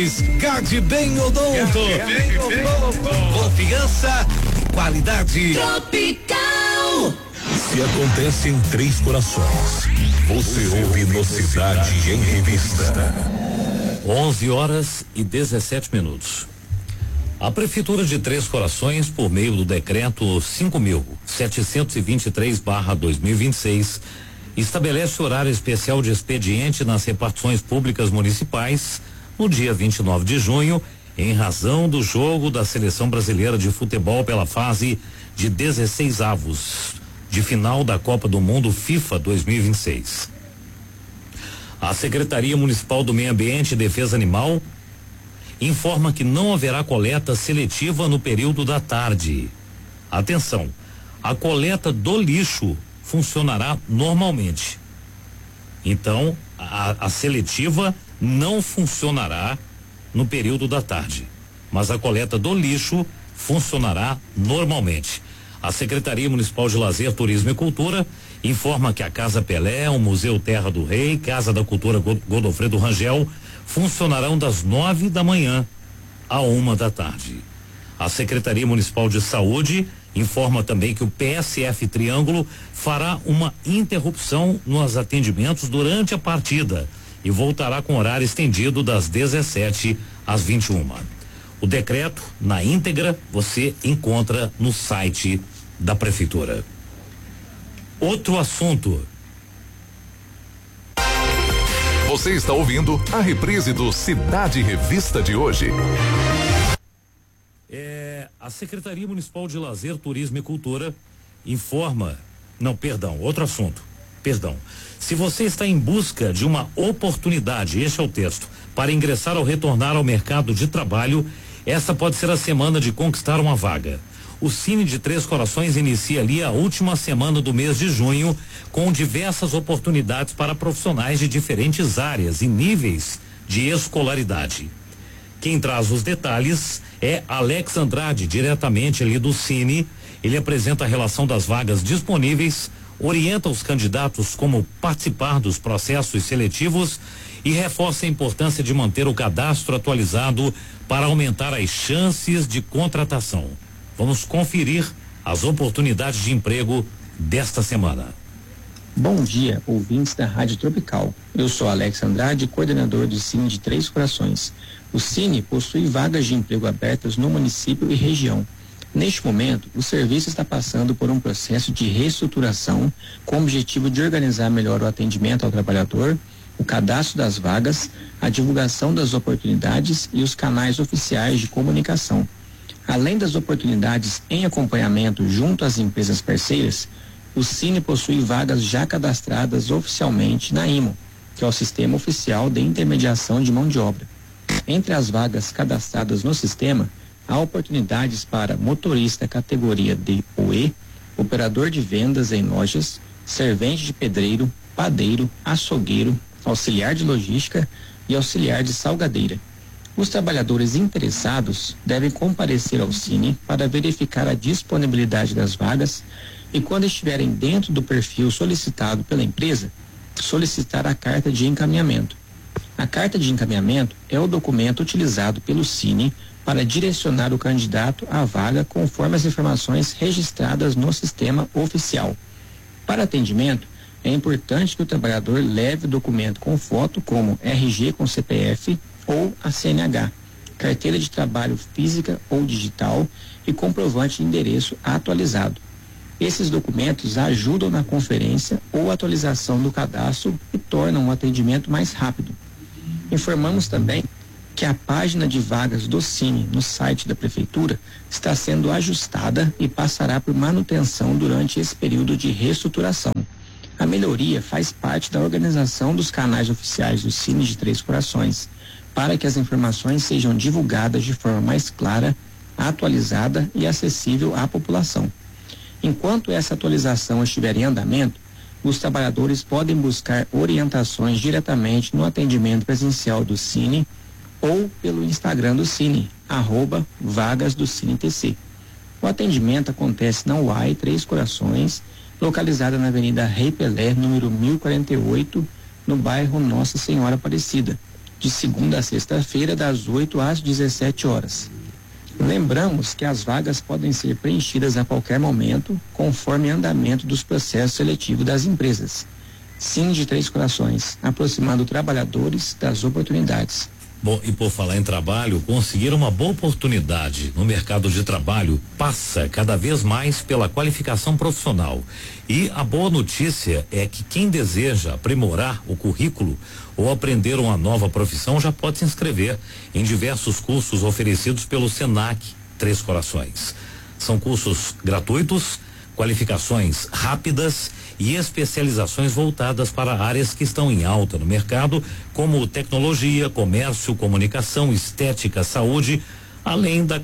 Lages, Gade Bem Odonto. Confiança, qualidade. Tropical. Se acontece em Três Corações, você ouve no Cidade em Revista. 11h17. A Prefeitura de Três Corações, por meio do decreto 5.723/2026, estabelece horário especial de expediente nas repartições públicas municipais no dia 29 de junho, em razão do jogo da Seleção Brasileira de Futebol pela fase de 16 avos de final da Copa do Mundo FIFA 2026. A Secretaria Municipal do Meio Ambiente e Defesa Animal informa que não haverá coleta seletiva no período da tarde. Atenção, a coleta do lixo funcionará normalmente. Então, a seletiva não funcionará no período da tarde, mas a coleta do lixo funcionará normalmente. A Secretaria Municipal de Lazer, Turismo e Cultura informa que a Casa Pelé, o Museu Terra do Rei, Casa da Cultura Godofredo Rangel funcionarão das 9 da manhã à 1 da tarde. A Secretaria Municipal de Saúde informa também que o PSF Triângulo fará uma interrupção nos atendimentos durante a partida e voltará com horário estendido das 17 às 21. O decreto, na íntegra, você encontra no site da Prefeitura. Outro assunto. Você está ouvindo a reprise do Cidade Revista de hoje. A Secretaria Municipal de Lazer, Turismo e Cultura informa. Outro assunto. Se você está em busca de uma oportunidade, este é o texto, para ingressar ou retornar ao mercado de trabalho, essa pode ser a semana de conquistar uma vaga. O Cine de Três Corações inicia ali a última semana do mês de junho, com diversas oportunidades para profissionais de diferentes áreas e níveis de escolaridade. Quem traz os detalhes é Alex Andrade, diretamente ali do Cine. Ele apresenta a relação das vagas disponíveis, orienta os candidatos como participar dos processos seletivos e reforça a importância de manter o cadastro atualizado para aumentar as chances de contratação. Vamos conferir as oportunidades de emprego desta semana. Bom dia, ouvintes da Rádio Tropical. Eu sou Alex Andrade, coordenador do Cine de Três Corações. O Cine possui vagas de emprego abertas no município e região. Neste momento, o serviço está passando por um processo de reestruturação com o objetivo de organizar melhor o atendimento ao trabalhador, o cadastro das vagas, a divulgação das oportunidades e os canais oficiais de comunicação. Além das oportunidades em acompanhamento junto às empresas parceiras, o Cine possui vagas já cadastradas oficialmente na IMO, que é o Sistema Oficial de Intermediação de Mão de Obra. Entre as vagas cadastradas no sistema, há oportunidades para motorista categoria D ou E, operador de vendas em lojas, servente de pedreiro, padeiro, açougueiro, auxiliar de logística e auxiliar de salgadeira. Os trabalhadores interessados devem comparecer ao Cine para verificar a disponibilidade das vagas e, quando estiverem dentro do perfil solicitado pela empresa, solicitar a carta de encaminhamento. A carta de encaminhamento é o documento utilizado pelo Cine para direcionar o candidato à vaga conforme as informações registradas no sistema oficial. Para atendimento, é importante que o trabalhador leve o documento com foto como RG com CPF ou a CNH, carteira de trabalho física ou digital e comprovante de endereço atualizado. Esses documentos ajudam na conferência ou atualização do cadastro e tornam o atendimento mais rápido. Informamos também que a página de vagas do Cine no site da Prefeitura está sendo ajustada e passará por manutenção durante esse período de reestruturação. A melhoria faz parte da organização dos canais oficiais do Cine de Três Corações, para que as informações sejam divulgadas de forma mais clara, atualizada e acessível à população. Enquanto essa atualização estiver em andamento, os trabalhadores podem buscar orientações diretamente no atendimento presencial do Cine ou pelo Instagram do Cine, @vagas do Cine TC. O atendimento acontece na UAI Três Corações, localizada na Avenida Rei Pelé, número 1048, no bairro Nossa Senhora Aparecida. de segunda a sexta-feira, das 8 às 17 horas. Lembramos que as vagas podem ser preenchidas a qualquer momento, conforme andamento dos processos seletivos das empresas. Sim de Três Corações, aproximando trabalhadores das oportunidades. Bom, e por falar em trabalho, conseguir uma boa oportunidade no mercado de trabalho passa cada vez mais pela qualificação profissional. E a boa notícia é que quem deseja aprimorar o currículo ou aprender uma nova profissão já pode se inscrever em diversos cursos oferecidos pelo Senac Três Corações. São cursos gratuitos, qualificações rápidas e especializações voltadas para áreas que estão em alta no mercado, como tecnologia, comércio, comunicação, estética, saúde, além da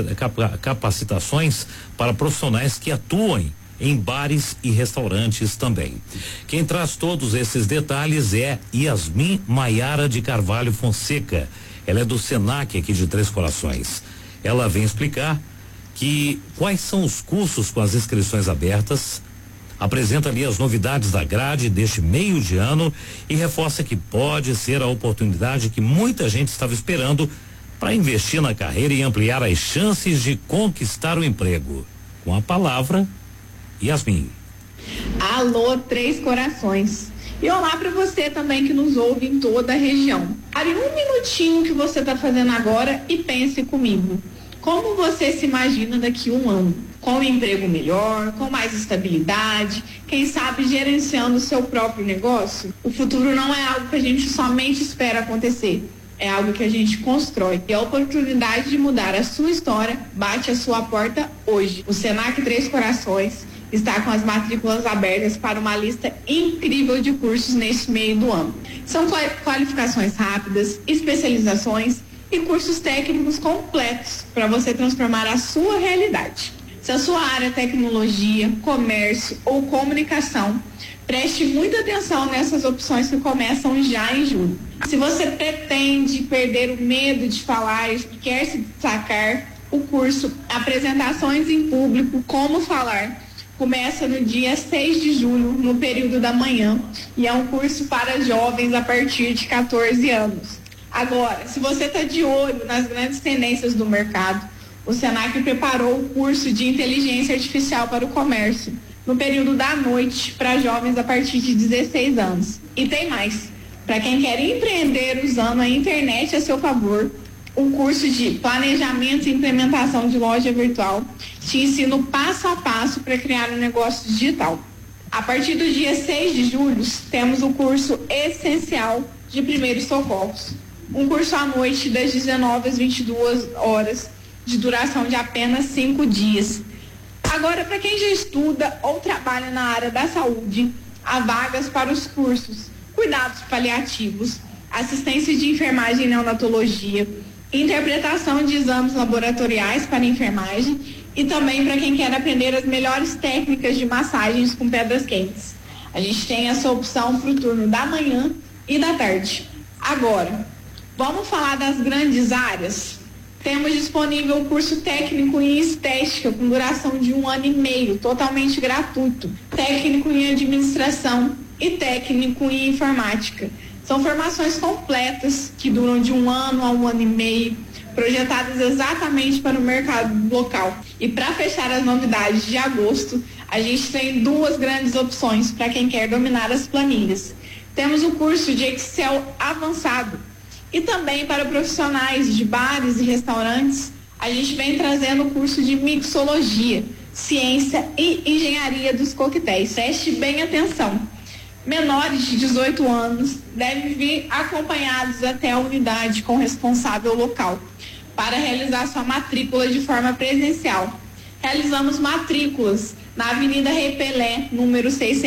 capacitações para profissionais que atuem em bares e restaurantes também. Quem traz todos esses detalhes é Yasmin Maiara de Carvalho Fonseca. Ela é do Senac aqui de Três Corações. Ela vem explicar quais são os cursos com as inscrições abertas, apresenta ali as novidades da grade deste meio de ano e reforça que pode ser a oportunidade que muita gente estava esperando para investir na carreira e ampliar as chances de conquistar o emprego. Com a palavra, Yasmin. Alô, Três Corações. E olá para você também que nos ouve em toda a região. Pare um minutinho que você está fazendo agora e pense comigo. Como você se imagina daqui a um ano? Com um emprego melhor, com mais estabilidade, quem sabe gerenciando o seu próprio negócio? O futuro não é algo que a gente somente espera acontecer. É algo que a gente constrói. E a oportunidade de mudar a sua história bate à sua porta hoje. O Senac Três Corações está com as matrículas abertas para uma lista incrível de cursos neste meio do ano. São qualificações rápidas, especializações e cursos técnicos completos para você transformar a sua realidade. Se a sua área é tecnologia, comércio ou comunicação, preste muita atenção nessas opções que começam já em julho. Se você pretende perder o medo de falar e quer se destacar, o curso Apresentações em Público, Como Falar, começa no dia 6 de julho, no período da manhã, e é um curso para jovens a partir de 14 anos. Agora, se você está de olho nas grandes tendências do mercado, o Senac preparou o curso de Inteligência Artificial para o Comércio, no período da noite, para jovens a partir de 16 anos. E tem mais, para quem quer empreender usando a internet a seu favor, um curso de Planejamento e Implementação de Loja Virtual te ensina o passo a passo para criar um negócio digital. A partir do dia 6 de julho, temos o curso Essencial de Primeiros Socorros. Um curso à noite das 19 às 22 horas, de duração de apenas 5 dias. Agora, para quem já estuda ou trabalha na área da saúde, há vagas para os cursos Cuidados Paliativos, Assistência de Enfermagem e Neonatologia, Interpretação de Exames Laboratoriais para Enfermagem e também para quem quer aprender as melhores técnicas de massagens com pedras quentes. A gente tem essa opção para o turno da manhã e da tarde. Agora, vamos falar das grandes áreas? Temos disponível um curso técnico em estética com duração de 1 ano e meio, totalmente gratuito. Técnico em administração e técnico em informática. São formações completas que duram de 1 ano a 1 ano e meio, projetadas exatamente para o mercado local. E para fechar as novidades de agosto, a gente tem 2 grandes opções para quem quer dominar as planilhas. Temos o curso de Excel avançado. E também para profissionais de bares e restaurantes, a gente vem trazendo o curso de Mixologia, Ciência e Engenharia dos Coquetéis. Preste bem atenção. Menores de 18 anos devem vir acompanhados até a unidade com responsável local para realizar sua matrícula de forma presencial. Realizamos matrículas na Avenida Repelé, número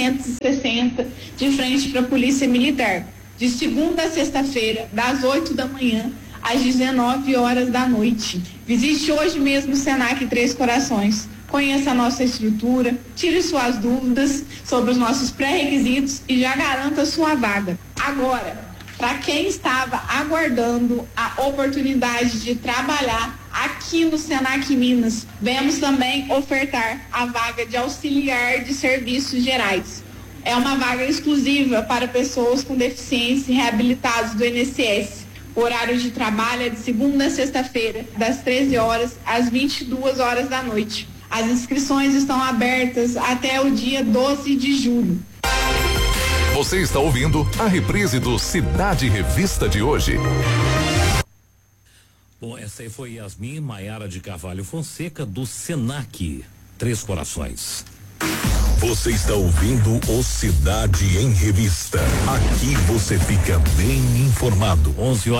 660, de frente para a Polícia Militar, de segunda a sexta-feira, das 8 da manhã às 19 horas da noite. Visite hoje mesmo o Senac Três Corações. Conheça a nossa estrutura, tire suas dúvidas sobre os nossos pré-requisitos e já garanta sua vaga. Agora, para quem estava aguardando a oportunidade de trabalhar aqui no Senac Minas, vamos também ofertar a vaga de auxiliar de serviços gerais. É uma vaga exclusiva para pessoas com deficiência e reabilitados do INSS. O horário de trabalho é de segunda a sexta-feira, das 13 horas às 22 horas da noite. As inscrições estão abertas até o dia 12 de julho. Você está ouvindo a reprise do Cidade Revista de hoje. Bom, essa aí foi Yasmin Maiara de Carvalho Fonseca, do Senac, Três Corações. Você está ouvindo o Cidade em Revista. Aqui você fica bem informado.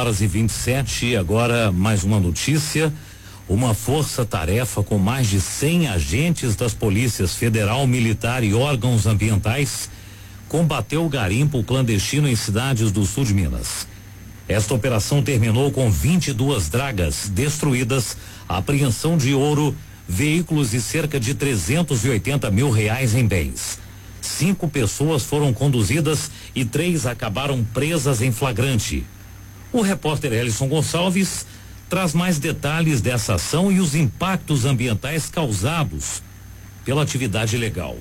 11h27, agora mais uma notícia. Uma força-tarefa com mais de 100 agentes das polícias federal, militar e órgãos ambientais combateu o garimpo clandestino em cidades do sul de Minas. Esta operação terminou com 22 dragas destruídas, apreensão de ouro, veículos e cerca de R$380 mil em bens. 5 pessoas foram conduzidas e 3 acabaram presas em flagrante. O repórter Elison Gonçalves traz mais detalhes dessa ação e os impactos ambientais causados pela atividade ilegal.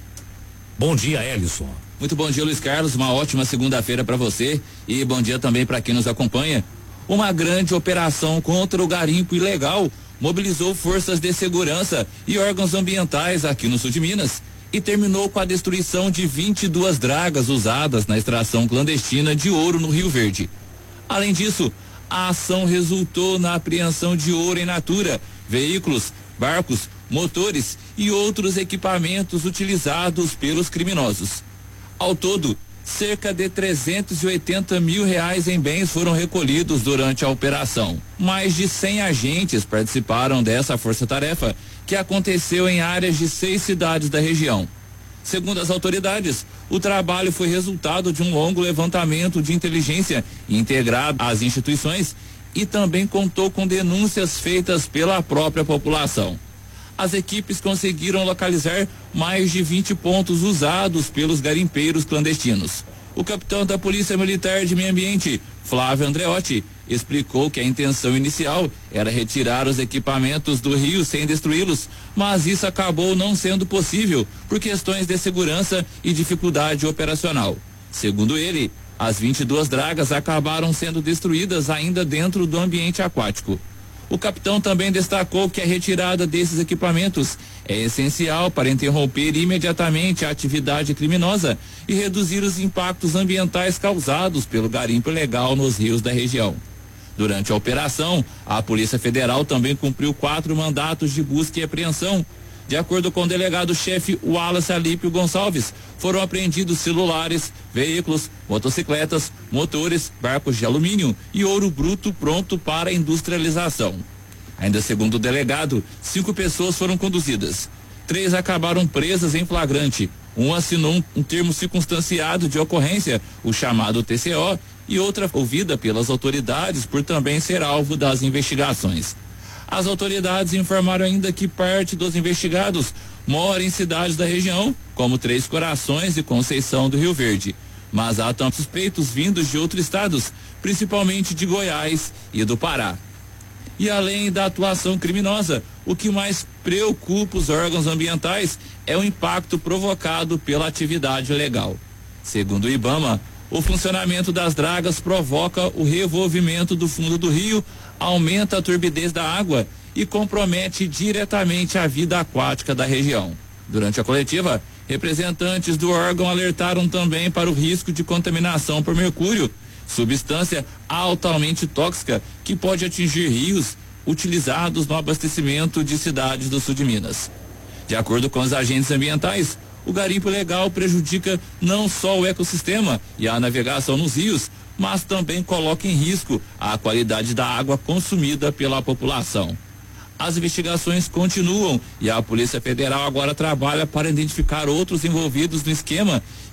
Bom dia, Elison. Muito bom dia, Luiz Carlos. Uma ótima segunda-feira para você e bom dia também para quem nos acompanha. Uma grande operação contra o garimpo ilegal mobilizou forças de segurança e órgãos ambientais aqui no sul de Minas e terminou com a destruição de 22 dragas usadas na extração clandestina de ouro no Rio Verde. Além disso, a ação resultou na apreensão de ouro em natura, veículos, barcos, motores e outros equipamentos utilizados pelos criminosos. Ao todo, cerca de R$380 mil em bens foram recolhidos durante a operação. Mais de 100 agentes participaram dessa força-tarefa, que aconteceu em áreas de 6 cidades da região. Segundo as autoridades, o trabalho foi resultado de um longo levantamento de inteligência integrado às instituições e também contou com denúncias feitas pela própria população. As equipes conseguiram localizar mais de 20 pontos usados pelos garimpeiros clandestinos. O capitão da Polícia Militar de Meio Ambiente, Flávio Andreotti, explicou que a intenção inicial era retirar os equipamentos do rio sem destruí-los, mas isso acabou não sendo possível por questões de segurança e dificuldade operacional. Segundo ele, as 22 dragas acabaram sendo destruídas ainda dentro do ambiente aquático. O capitão também destacou que a retirada desses equipamentos é essencial para interromper imediatamente a atividade criminosa e reduzir os impactos ambientais causados pelo garimpo ilegal nos rios da região. Durante a operação, a Polícia Federal também cumpriu 4 mandatos de busca e apreensão. De acordo com o delegado-chefe Wallace Alípio Gonçalves, foram apreendidos celulares, veículos, motocicletas, motores, barcos de alumínio e ouro bruto pronto para industrialização. Ainda segundo o delegado, 5 pessoas foram conduzidas. 3 acabaram presas em flagrante. Um assinou um termo circunstanciado de ocorrência, o chamado TCO, e outra ouvida pelas autoridades por também ser alvo das investigações. As autoridades informaram ainda que parte dos investigados mora em cidades da região, como Três Corações e Conceição do Rio Verde. Mas há também suspeitos vindos de outros estados, principalmente de Goiás e do Pará. E além da atuação criminosa, o que mais preocupa os órgãos ambientais é o impacto provocado pela atividade ilegal. Segundo o IBAMA, o funcionamento das dragas provoca o revolvimento do fundo do rio, aumenta a turbidez da água e compromete diretamente a vida aquática da região. Durante a coletiva, representantes do órgão alertaram também para o risco de contaminação por mercúrio, substância altamente tóxica que pode atingir rios utilizados no abastecimento de cidades do sul de Minas. De acordo com os agentes ambientais, o garimpo ilegal prejudica não só o ecossistema e a navegação nos rios, mas também coloca em risco a qualidade da água consumida pela população. As investigações continuam e a Polícia Federal agora trabalha para identificar outros envolvidos no esquema